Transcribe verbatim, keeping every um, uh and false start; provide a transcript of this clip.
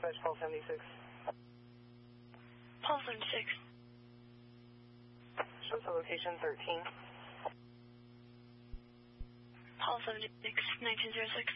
dispatch, Paul seventy-six. Paul seventy-six. Show us the location thirteen. Paul seventy-six, nineteen oh six.